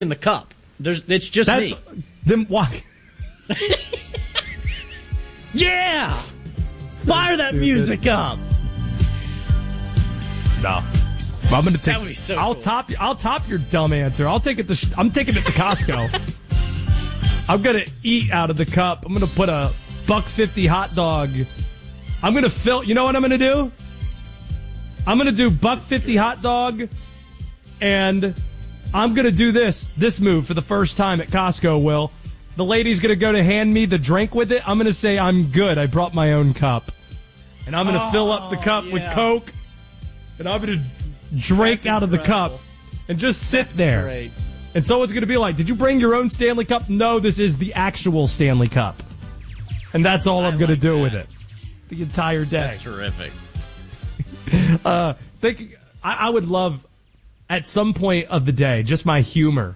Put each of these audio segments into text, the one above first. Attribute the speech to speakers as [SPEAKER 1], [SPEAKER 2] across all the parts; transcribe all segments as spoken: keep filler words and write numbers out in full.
[SPEAKER 1] in the cup. There's, it's just
[SPEAKER 2] That's,
[SPEAKER 1] me.
[SPEAKER 2] Then why?
[SPEAKER 1] Yeah! Fire that
[SPEAKER 2] stupid.
[SPEAKER 1] music up!
[SPEAKER 2] No. I'm gonna take.
[SPEAKER 1] That would be so
[SPEAKER 2] I'll
[SPEAKER 1] cool.
[SPEAKER 2] top. I'll top your dumb answer. I'll take it. To, I'm taking it to Costco. I'm gonna eat out of the cup. I'm gonna put a buck fifty hot dog. I'm gonna fill. You know what I'm gonna do? I'm gonna do buck fifty hot dog, and I'm gonna do this this move for the first time at Costco. Will the lady's gonna go to hand me the drink with it? I'm gonna say I'm good. I brought my own cup, and I'm gonna
[SPEAKER 1] Oh,
[SPEAKER 2] fill up the cup
[SPEAKER 1] yeah.
[SPEAKER 2] with Coke, and I'm gonna drink
[SPEAKER 1] That's
[SPEAKER 2] out of the
[SPEAKER 1] incredible.
[SPEAKER 2] cup and just sit
[SPEAKER 1] That's
[SPEAKER 2] there.
[SPEAKER 1] great.
[SPEAKER 2] And someone's going to be like, did you bring your own Stanley Cup? No, this is the actual Stanley Cup. And that's all
[SPEAKER 1] I
[SPEAKER 2] I'm going to
[SPEAKER 1] like
[SPEAKER 2] do
[SPEAKER 1] that.
[SPEAKER 2] with it. The entire day.
[SPEAKER 1] That's terrific.
[SPEAKER 2] Uh, think, I, I would love, at some point of the day, just my humor.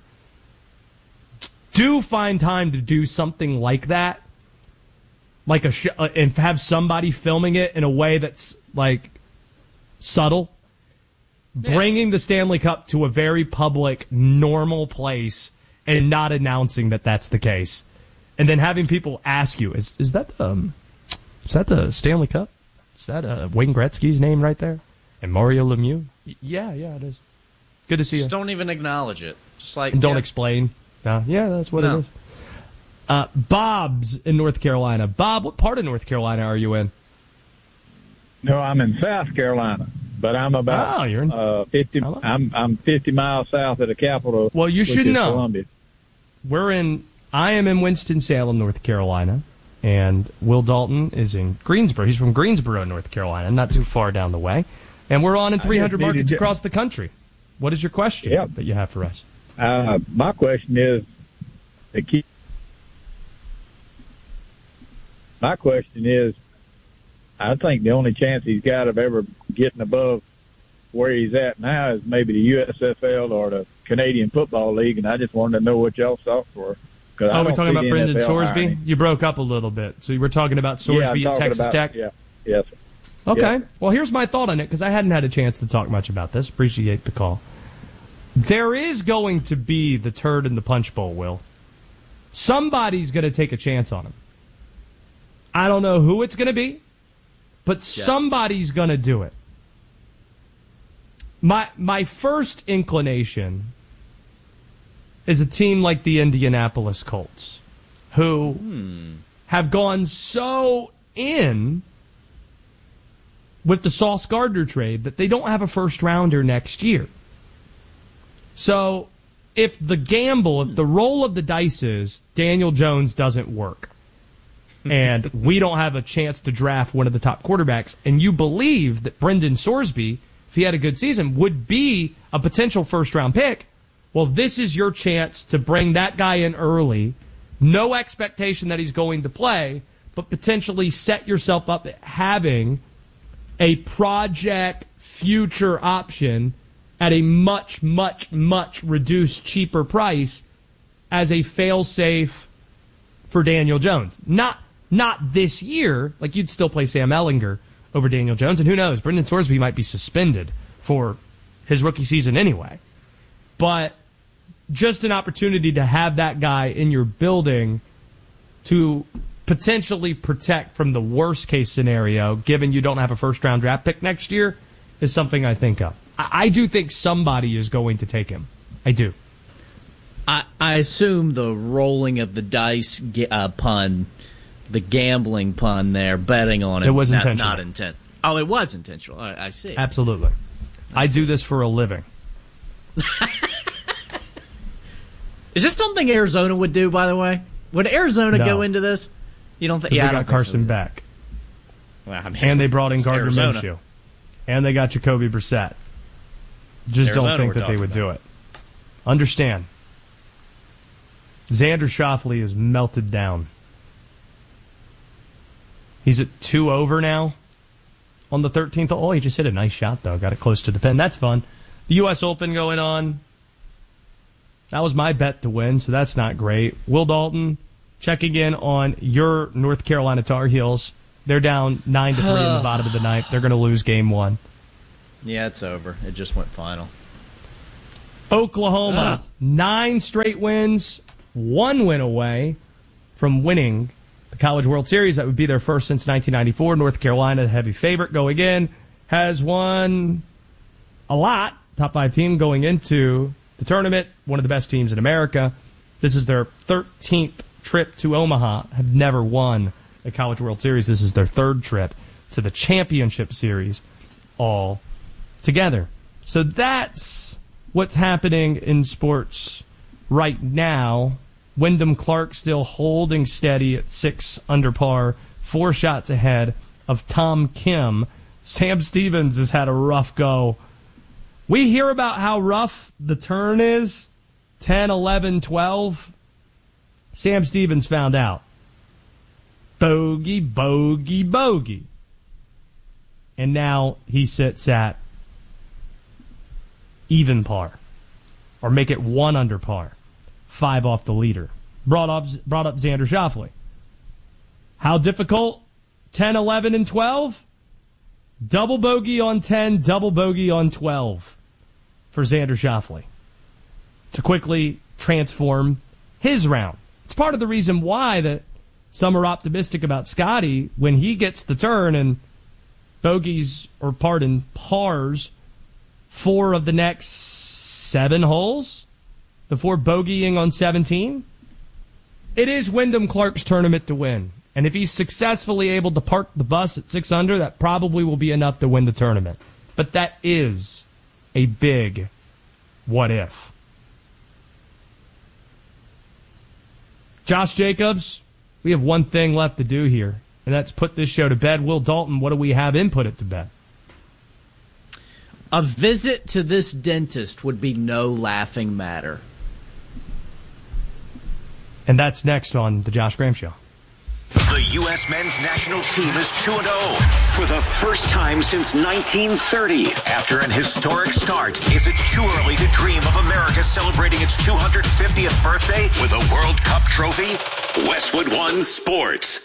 [SPEAKER 2] Do find time to do something like that. Like a sh- uh, and have somebody filming it in a way that's, like, subtle. Bringing the Stanley Cup to a very public, normal place and not announcing that that's the case. And then having people ask you, is is that um, is that the Stanley Cup? Is that uh, Wayne Gretzky's name right there? And Mario Lemieux? Y- yeah, yeah, it is. Good to see
[SPEAKER 1] Just
[SPEAKER 2] you.
[SPEAKER 1] don't even acknowledge it. Just like
[SPEAKER 2] And don't
[SPEAKER 1] yeah.
[SPEAKER 2] explain. No, yeah, that's what
[SPEAKER 1] No.
[SPEAKER 2] it is. Uh, Bob's in North Carolina. Bob, what part of North Carolina are you in?
[SPEAKER 3] No, I'm in South Carolina, but I'm about
[SPEAKER 2] Oh, you're in-
[SPEAKER 3] uh, fifty.
[SPEAKER 2] I love it.
[SPEAKER 3] I'm I'm fifty miles south of the capital.
[SPEAKER 2] Well, you
[SPEAKER 3] which
[SPEAKER 2] should
[SPEAKER 3] is
[SPEAKER 2] know.
[SPEAKER 3] Columbia.
[SPEAKER 2] We're in, I am in Winston-Salem, North Carolina, and Will Dalton is in Greensboro. He's from Greensboro, North Carolina, not too far down the way. And we're on in three hundred
[SPEAKER 3] needed
[SPEAKER 2] markets
[SPEAKER 3] to-
[SPEAKER 2] across the country. What is your question
[SPEAKER 3] Yep.
[SPEAKER 2] that you have for us?
[SPEAKER 3] Uh, my question is, the key. My question is, I think the only chance he's got of ever getting above where he's at now is maybe the U S F L or the Canadian Football League, and I just wanted to know what y'all thought for.
[SPEAKER 2] Oh,
[SPEAKER 3] I
[SPEAKER 2] we're
[SPEAKER 3] don't
[SPEAKER 2] talking
[SPEAKER 3] see
[SPEAKER 2] about
[SPEAKER 3] the
[SPEAKER 2] Brendan
[SPEAKER 3] N F L
[SPEAKER 2] Sorsby?
[SPEAKER 3] hiring him.
[SPEAKER 2] You broke up a little bit. So you were talking about
[SPEAKER 3] Yeah, I'm
[SPEAKER 2] Sorsby at
[SPEAKER 3] talking
[SPEAKER 2] Texas
[SPEAKER 3] about-
[SPEAKER 2] Tech?
[SPEAKER 3] Yeah, yes. Sir.
[SPEAKER 2] Okay.
[SPEAKER 3] Yeah.
[SPEAKER 2] Well, here's my thought on it, because I hadn't had a chance to talk much about this. Appreciate the call. There is going to be the turd in the punch bowl, Will. Somebody's going to take a chance on him. I don't know who it's going to be, but somebody's going to do it. My my first inclination is a team like the Indianapolis Colts, who
[SPEAKER 1] Hmm.
[SPEAKER 2] have gone so in with the Sauce Gardner trade that they don't have a first rounder next year. So if the gamble, if the roll of the dice is Daniel Jones doesn't work, and we don't have a chance to draft one of the top quarterbacks, and you believe that Brendan Sorsby, if he had a good season, would be a potential first-round pick, well, this is your chance to bring that guy in early, no expectation that he's going to play, but potentially set yourself up at having a project future option at a much, much, much reduced, cheaper price as a fail-safe for Daniel Jones. Not not this year. Like, you'd still play Sam Ehlinger over Daniel Jones, and who knows, Brendan Sorsby might be suspended for his rookie season anyway. But just an opportunity to have that guy in your building to potentially protect from the worst-case scenario, given you don't have a first-round draft pick next year, is something I think of. I, I do think somebody is going to take him. I do.
[SPEAKER 1] I, I assume the rolling of the dice ga- uh, pun, the gambling pun there, betting on it.
[SPEAKER 2] It was
[SPEAKER 1] not,
[SPEAKER 2] intentional.
[SPEAKER 1] Not intent. Oh, it was intentional. I, I see.
[SPEAKER 2] Absolutely. I, I do this for a living.
[SPEAKER 1] Is this something Arizona would do, by the way? Would Arizona
[SPEAKER 2] No.
[SPEAKER 1] go into this? You don't think?
[SPEAKER 2] Because
[SPEAKER 1] Yeah, I
[SPEAKER 2] they
[SPEAKER 1] don't
[SPEAKER 2] got
[SPEAKER 1] think
[SPEAKER 2] Carson
[SPEAKER 1] so.
[SPEAKER 2] back.
[SPEAKER 1] Well, I mean,
[SPEAKER 2] And they brought in
[SPEAKER 1] it's
[SPEAKER 2] Gardner
[SPEAKER 1] Arizona.
[SPEAKER 2] Minshew. And they got Jacoby Brissett. Just
[SPEAKER 1] Arizona
[SPEAKER 2] don't think
[SPEAKER 1] we're
[SPEAKER 2] that they
[SPEAKER 1] talking
[SPEAKER 2] would do
[SPEAKER 1] about.
[SPEAKER 2] it. Understand. Xander Schauffele is melted down. He's at two over now on the thirteenth. Oh, he just hit a nice shot, though. Got it close to the pin. That's fun. The U S Open going on. That was my bet to win, so that's not great. Will Dalton checking in on your North Carolina Tar Heels. They're down nine to three in the bottom of the ninth. They're going to lose game one.
[SPEAKER 1] Yeah, it's over. It just went final.
[SPEAKER 2] Oklahoma, Ugh. nine straight wins, one win away from winning the College World Series. That would be their first since nineteen ninety-four. North Carolina, the heavy favorite going in, has won a lot. Top five team going into the tournament, one of the best teams in America. This is their thirteenth trip to Omaha, have never won a College World Series. This is their third trip to the Championship Series all together. So that's what's happening in sports right now. Wyndham Clark still holding steady at six under par, four shots ahead of Tom Kim. Sam Stevens has had a rough go. We hear about how rough the turn is, ten, eleven, twelve. Sam Stevens found out. Bogey, bogey, bogey. And now he sits at even par. Or make it one under par. Five off the leader. Brought up, brought up Xander Schauffele. How difficult? ten, eleven, and twelve? Double bogey on ten, double bogey on twelve for Xander Schauffele to quickly transform his round. It's part of the reason why that some are optimistic about Scotty when he gets the turn and bogeys, or pardon, pars four of the next seven holes before bogeying on seventeen. It is Wyndham Clark's tournament to win. And if he's successfully able to park the bus at six under, that probably will be enough to win the tournament. But that is a big what if. Josh Jacobs, we have one thing left to do here, and that's put this show to bed. Will Dalton, what do we have in Put It to Bed?
[SPEAKER 1] A visit to this dentist would be no laughing matter.
[SPEAKER 2] And that's next on The Josh Graham Show.
[SPEAKER 4] The U S men's national team is two and oh for the first time since nineteen thirty. After an historic start, is it too early to dream of America celebrating its two hundred fiftieth birthday with a World Cup trophy? Westwood One Sports.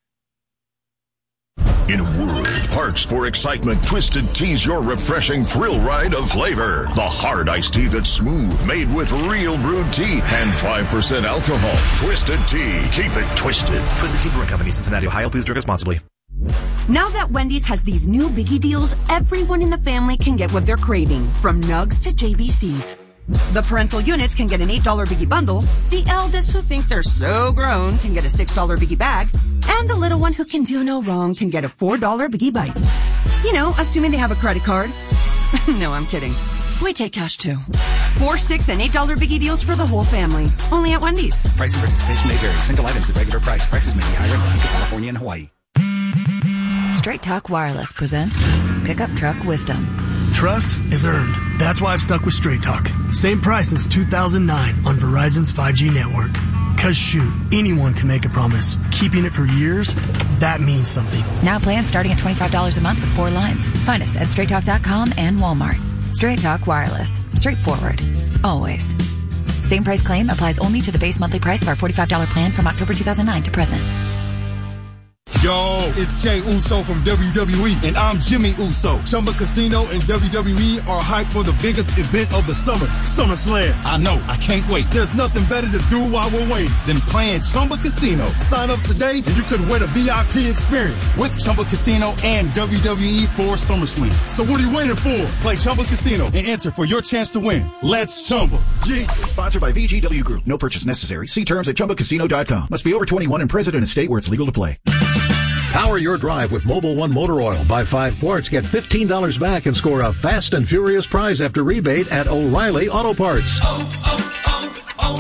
[SPEAKER 5] In a world parched for excitement, Twisted Tea's your refreshing thrill ride of flavor. The hard iced tea that's smooth, made with real brewed tea and five percent alcohol. Twisted Tea. Keep it twisted.
[SPEAKER 6] Twisted Tea Brewing Company, Cincinnati, Ohio. Please drink responsibly.
[SPEAKER 7] Now that Wendy's has these new biggie deals, everyone in the family can get what they're craving, from nugs to J B Cs. The parental units can get an eight dollar biggie bundle, the eldest who think they're so grown can get a six dollar biggie bag, and the little one who can do no wrong can get a four dollar biggie bites. You know, assuming they have a credit card. No, I'm kidding. We take cash too. Four, six, and eight dollar biggie deals for the whole family. Only at Wendy's.
[SPEAKER 6] Price and participation may vary. Single items at regular price. Prices may be higher in Alaska, California, and Hawaii.
[SPEAKER 8] Straight Talk Wireless presents Pickup Truck Wisdom.
[SPEAKER 9] Trust is earned. That's why I've stuck with Straight Talk. Same price since two thousand nine on Verizon's five G network. Cause shoot, anyone can make a promise. Keeping it for years, that means something.
[SPEAKER 8] Now plans starting at twenty-five dollars a month with four lines. Find us at straight talk dot com and Walmart. Straight Talk Wireless. Straightforward. Always. Same price claim applies only to the base monthly price of our forty-five dollars plan from October two thousand nine to present.
[SPEAKER 10] Yo, it's Jay Uso from W W E, and I'm Jimmy Uso. Chumba Casino and W W E are hyped for the biggest event of the summer, SummerSlam. I know, I can't wait. There's nothing better to do while we're waiting than playing Chumba Casino. Sign up today and you could win a V I P experience with Chumba Casino and W W E for SummerSlam. So what are you waiting for? Play Chumba Casino and enter for your chance to win. Let's Chumba. Yeah.
[SPEAKER 11] Sponsored by V G W Group. No purchase necessary. See terms at chumba casino dot com. Must be over twenty-one and present in a state where it's legal to play.
[SPEAKER 12] Power your drive with Mobil one Motor Oil. Buy five quarts, get fifteen dollars back, and score a fast and furious prize after rebate at O'Reilly Auto Parts.
[SPEAKER 13] Oh,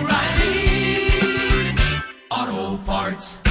[SPEAKER 13] oh, oh, O'Reilly Auto Parts.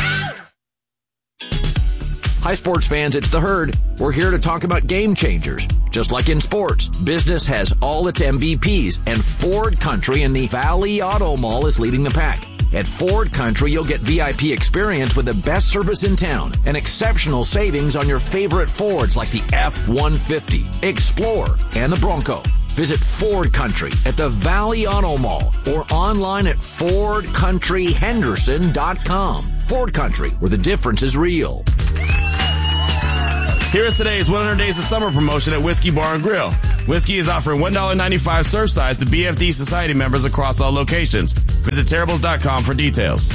[SPEAKER 14] Hi, sports fans, it's The Herd. We're here to talk about game changers. Just like in sports, business has all its M V Ps, and Ford Country in the Valley Auto Mall is leading the pack. At Ford Country, you'll get V I P experience with the best service in town and exceptional savings on your favorite Fords like the F one fifty, Explorer, and the Bronco. Visit Ford Country at the Valley Auto Mall or online at ford country henderson dot com. Ford Country, where the difference is real.
[SPEAKER 15] Here is today's one hundred Days of Summer promotion at Whiskey Bar and Grill. Whiskey is offering one dollar and ninety-five cents serve size to B F D Society members across all locations. Visit terribles dot com for details.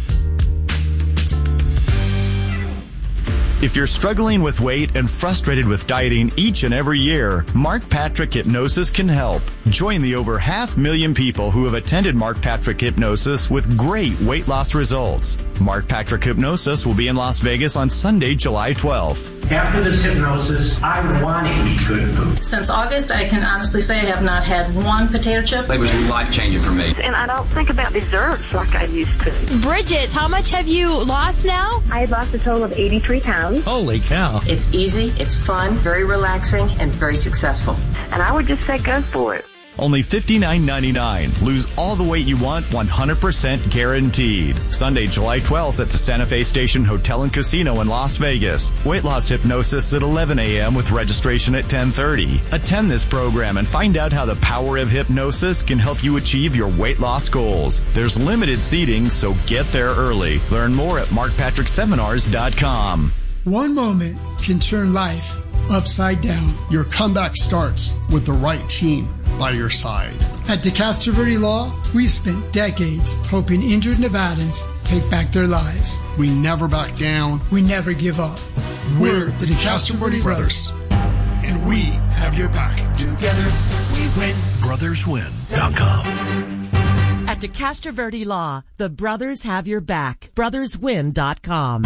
[SPEAKER 16] If you're struggling with weight and frustrated with dieting each and every year, Mark Patrick Hypnosis can help. Join the over half million people who have attended Mark Patrick Hypnosis with great weight loss results. Mark Patrick Hypnosis will be in Las Vegas on Sunday, July twelfth.
[SPEAKER 17] After this hypnosis, I want to eat good food.
[SPEAKER 18] Since August, I can honestly say I have not had one potato chip.
[SPEAKER 19] It was life-changing for me.
[SPEAKER 20] And I don't think about desserts like I used to.
[SPEAKER 21] Bridget, how much have you lost now?
[SPEAKER 20] I lost a total of eighty-three pounds.
[SPEAKER 22] Holy cow.
[SPEAKER 23] It's easy, it's fun, very relaxing, and very successful.
[SPEAKER 20] And I would just say go for it.
[SPEAKER 16] Only fifty-nine ninety-nine. Lose all the weight you want, one hundred percent guaranteed. Sunday, July twelfth at the Santa Fe Station Hotel and Casino in Las Vegas. Weight loss hypnosis at eleven a.m. with registration at ten thirty. Attend this program and find out how the power of hypnosis can help you achieve your weight loss goals. There's limited seating, so get there early. Learn more at mark patrick seminars dot com.
[SPEAKER 24] One moment can turn life upside down.
[SPEAKER 25] Your comeback starts with the right team by your side.
[SPEAKER 24] At DeCastro Verde Law, we've spent decades helping injured Nevadans take back their lives.
[SPEAKER 25] We never back down.
[SPEAKER 24] We never give up.
[SPEAKER 25] We're the DeCastro Verde Brothers, and we have your back.
[SPEAKER 13] Together we win.
[SPEAKER 26] brothers win dot com.
[SPEAKER 27] At DeCastro Verde Law, the brothers have your back. brothers win dot com.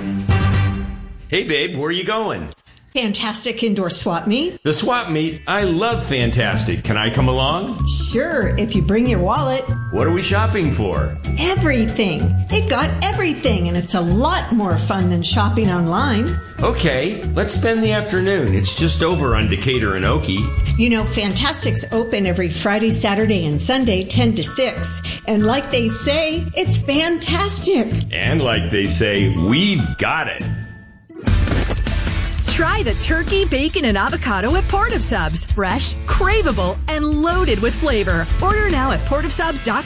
[SPEAKER 28] Hey, babe, where are you going?
[SPEAKER 29] Fantastic Indoor Swap Meet.
[SPEAKER 28] The swap meet? I love Fantastic. Can I come along?
[SPEAKER 29] Sure, if you bring your wallet.
[SPEAKER 28] What are we shopping for?
[SPEAKER 29] Everything. They've got everything, and it's a lot more fun than shopping online.
[SPEAKER 28] Okay, let's spend the afternoon. It's just over on Decatur and Okie.
[SPEAKER 29] You know, Fantastic's open every Friday, Saturday, and Sunday, ten to six. And like they say, it's fantastic.
[SPEAKER 28] And like they say, we've got it.
[SPEAKER 30] Try the turkey, bacon, and avocado at Port of Subs. Fresh, craveable, and loaded with flavor. Order now at port of subs dot com.